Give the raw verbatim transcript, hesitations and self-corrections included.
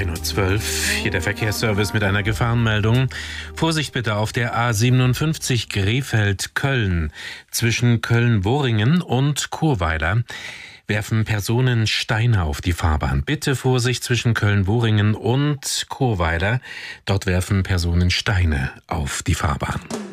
ein Uhr zwölf, hier der Verkehrsservice mit einer Gefahrenmeldung. Vorsicht bitte auf der A siebenundfünfzig Krefeld-Köln. Zwischen Köln-Worringen und Churweiler werfen Personen Steine auf die Fahrbahn. Bitte Vorsicht zwischen Köln-Worringen und Churweiler. Dort werfen Personen Steine auf die Fahrbahn.